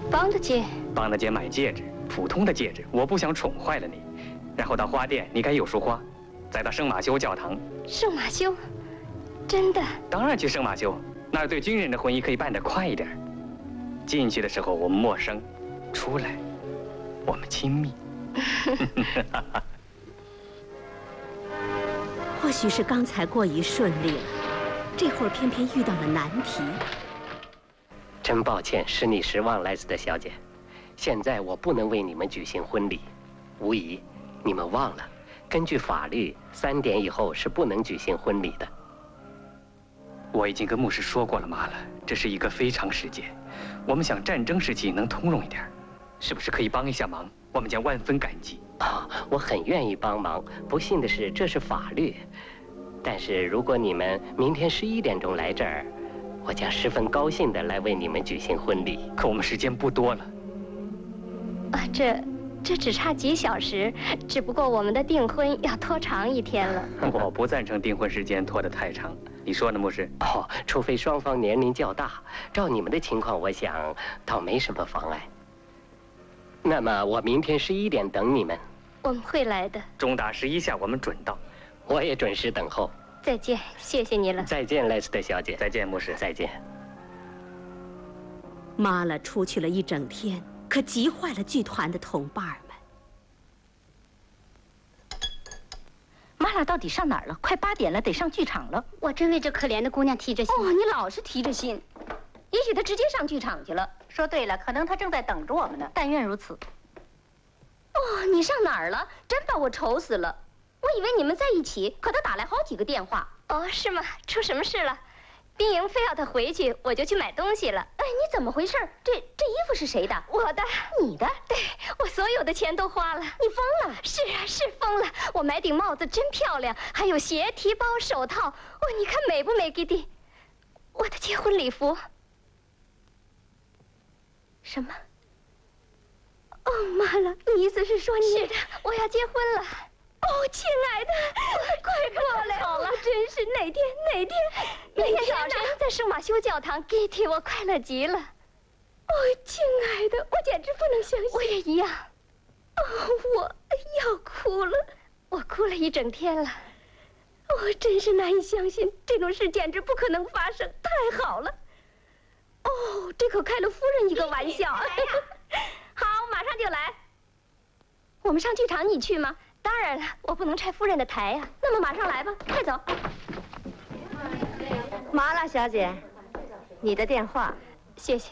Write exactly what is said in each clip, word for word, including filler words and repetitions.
帮大姐， 帮大姐买戒指，普通的戒指，我不想宠坏了你。然后到花店，你该有束花，再到圣马修教堂。 圣马修，真的？ 当然去圣马修，那儿对军人的婚姻可以办得快一点。进去的时候我们陌生，出来我们亲密。 或许是刚才过于顺利了，这会儿偏偏遇到了难题。 真抱歉，使你失望，莱斯特小姐。现在我不能为你们举行婚礼，无疑，你们忘了，根据法律，三点以后是不能举行婚礼的。 我已经跟牧师说过了，妈了，这是一个非常时节，我们想战争时期能通融一点，是不是可以帮一下忙？我们将万分感激。 啊、哦，我很愿意帮忙。不幸的是，这是法律。但是如果你们明天十一点钟来这儿，我将十分高兴地来为你们举行婚礼。 可我们时间不多了。 啊，这这只差几小时，只不过我们的订婚要拖长一天了。 我不赞成订婚时间拖得太长。你说呢，牧师？ 哦，除非双方年龄较大，照你们的情况，我想倒没什么妨碍。那么我明天十一点等你们。 我们会来的。 钟打十一下，我们准到。 我也准时等候。 再见，谢谢你了。 再见，莱斯特小姐。 再见，牧师。 再见。 妈了出去了一整天，可急坏了剧团的同伴们。 妈拉到底上哪儿了？快八点了，得上剧场了。 我真为这可怜的姑娘提着心。 哦，你老是提着心。也许她直接上剧场去了。说对了，可能她正在等着我们呢。但愿如此。哦，你上哪儿了？真把我愁死了。我以为你们在一起，可他打来好几个电话。 哦，是吗？出什么事了？冰莹非要他回去，我就去买东西了。 哎，你怎么回事？这这衣服是谁的？ 我的。 你的？ 对，我所有的钱都花了。 你疯了？ 是啊，是疯了。我买顶帽子真漂亮，还有鞋、提包、手套。哦，你看美不美，吉蒂？我的结婚礼服。 什么？ 哦，妈了，你意思是说你？是的，我要结婚了。哦，亲爱的，快过来！ 好了， 真是哪天哪天哪天早晨在圣马修教堂 ，Kitty， 我快乐极了。哦，亲爱的，我简直不能相信。 我也一样。 哦，我要哭了，我哭了一整天了。我真是难以相信，这种事简直不可能发生，太好了。哦，这可开了夫人一个玩笑。好，马上就来。我们上剧场，你去吗？当然了，我不能拆夫人的台呀、啊。那么马上来吧，快走。 麻辣小姐，你的电话， 谢谢。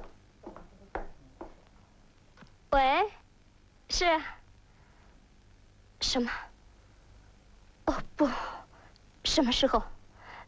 喂，是啊。什么？哦不，什么时候？